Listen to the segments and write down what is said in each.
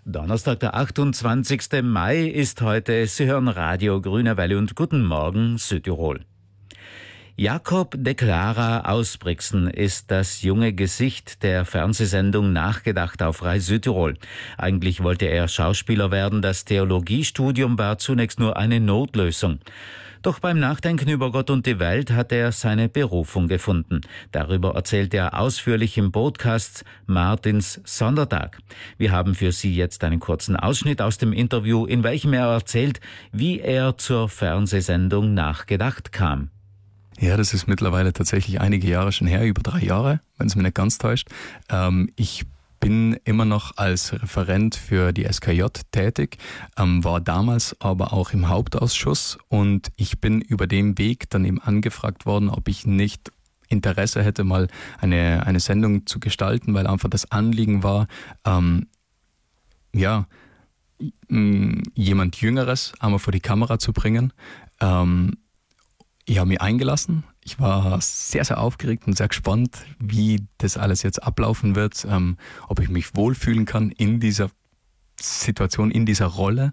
Donnerstag, der 28. Mai ist heute. Sie hören Radio Grüne Welle und guten Morgen Südtirol. Jakob de Clara aus Brixen ist das junge Gesicht der Fernsehsendung Nachgedacht auf Rai Südtirol. Eigentlich wollte er Schauspieler werden, das Theologiestudium war zunächst nur eine Notlösung. Doch beim Nachdenken über Gott und die Welt hat er seine Berufung gefunden. Darüber erzählt er ausführlich im Podcast Martins Sondertag. Wir haben für Sie jetzt einen kurzen Ausschnitt aus dem Interview, in welchem er erzählt, wie er zur Fernsehsendung Nachgedacht kam. Ja, das ist mittlerweile tatsächlich einige Jahre schon her, über 3 Jahre, wenn es mich nicht ganz täuscht. Ich bin immer noch als Referent für die SKJ tätig, war damals aber auch im Hauptausschuss und ich bin über den Weg dann eben angefragt worden, ob ich nicht Interesse hätte, mal eine Sendung zu gestalten, weil einfach das Anliegen war, jemand Jüngeres einmal vor die Kamera zu bringen. Ich habe mich eingelassen. Ich war sehr, sehr aufgeregt und sehr gespannt, wie das alles jetzt ablaufen wird, ob ich mich wohlfühlen kann in dieser Situation, in dieser Rolle.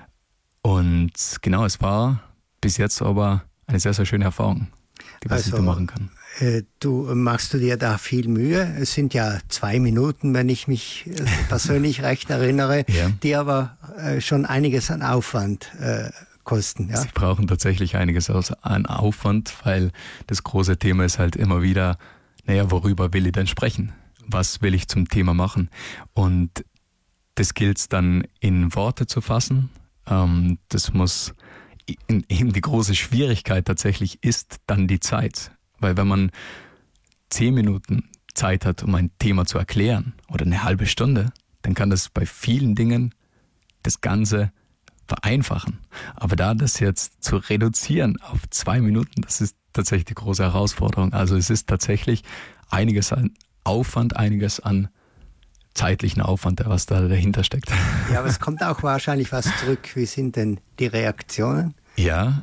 Und genau, es war bis jetzt aber eine sehr, sehr schöne Erfahrung, die ich da machen kann. Machst du dir da viel Mühe? Es sind ja 2 Minuten, wenn ich mich persönlich recht erinnere, ja, die aber schon einiges an Aufwand kosten, ja? Sie brauchen tatsächlich einiges an Aufwand, weil das große Thema ist halt immer wieder, worüber will ich denn sprechen? Was will ich zum Thema machen? Und das gilt es dann in Worte zu fassen. Das muss, eben die große Schwierigkeit tatsächlich ist dann die Zeit. Weil wenn man 10 Minuten Zeit hat, um ein Thema zu erklären oder eine halbe Stunde, dann kann das bei vielen Dingen das Ganze vereinfachen. Aber das jetzt zu reduzieren auf 2 Minuten, das ist tatsächlich die große Herausforderung. Also es ist tatsächlich einiges an Aufwand, einiges an zeitlichen Aufwand, was da dahinter steckt. Ja, aber es kommt auch wahrscheinlich was zurück. Wie sind denn die Reaktionen? Ja,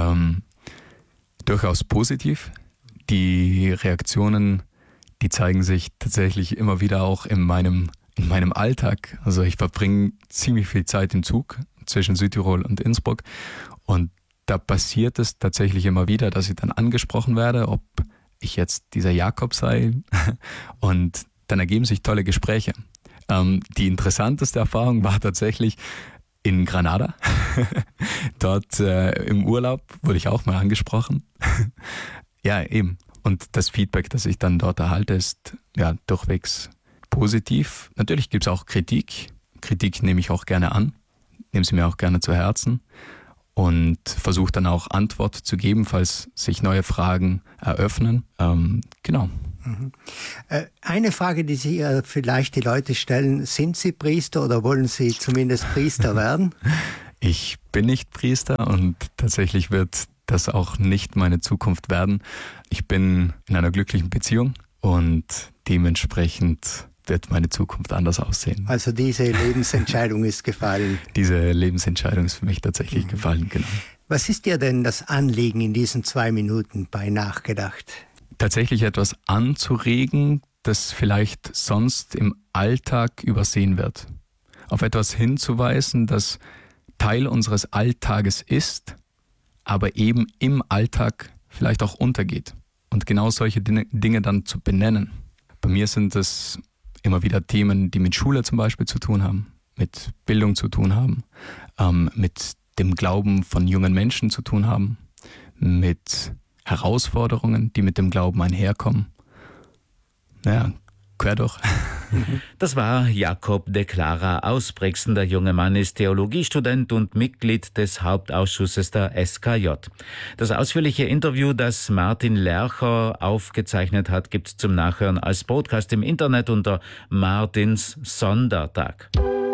durchaus positiv. Die Reaktionen, die zeigen sich tatsächlich immer wieder auch in meinem Alltag. Also ich verbringe ziemlich viel Zeit im Zug zwischen Südtirol und Innsbruck und da passiert es tatsächlich immer wieder, dass ich dann angesprochen werde, ob ich jetzt dieser Jakob sei und dann ergeben sich tolle Gespräche. Die interessanteste Erfahrung war tatsächlich in Granada. Dort im Urlaub wurde ich auch mal angesprochen. Ja, eben. Und das Feedback, das ich dann dort erhalte, ist ja durchwegs positiv. Natürlich gibt es auch Kritik. Kritik nehme ich auch gerne an. Nehme sie mir auch gerne zu Herzen und versuche dann auch Antwort zu geben, falls sich neue Fragen eröffnen. Genau. Eine Frage, die sich vielleicht die Leute stellen, sind Sie Priester oder wollen Sie zumindest Priester werden? Ich bin nicht Priester und tatsächlich wird das auch nicht meine Zukunft werden. Ich bin in einer glücklichen Beziehung und dementsprechend wird meine Zukunft anders aussehen. Also diese Lebensentscheidung ist gefallen? Diese Lebensentscheidung ist für mich tatsächlich gefallen, genau. Was ist dir denn das Anliegen in diesen 2 Minuten bei Nachgedacht? Tatsächlich etwas anzuregen, das vielleicht sonst im Alltag übersehen wird. Auf etwas hinzuweisen, das Teil unseres Alltages ist, aber eben im Alltag vielleicht auch untergeht. Und genau solche Dinge dann zu benennen. Bei mir sind es immer wieder Themen, die mit Schule zum Beispiel zu tun haben, mit Bildung zu tun haben, mit dem Glauben von jungen Menschen zu tun haben, mit Herausforderungen, die mit dem Glauben einherkommen. Naja, quer durch. Das war Jakob de Clara aus Brixen. Der junge Mann ist Theologiestudent und Mitglied des Hauptausschusses der SKJ. Das ausführliche Interview, das Martin Lercher aufgezeichnet hat, gibt's zum Nachhören als Podcast im Internet unter Martins Sondertag.